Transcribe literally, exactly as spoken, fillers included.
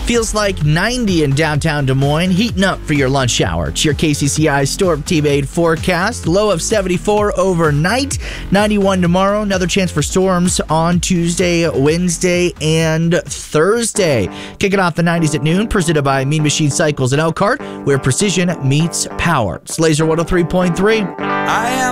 Feels like ninety in downtown Des Moines, heating up for your lunch hour. It's your K C C I Storm Team eight forecast. Low of seventy-four overnight, ninety-one tomorrow. Another chance for storms on Tuesday, Wednesday, and Thursday. Kicking off the nineties at noon, presented by Mean Machine Cycles in Elkhart, where precision meets power. It's Laser one oh three point three. I am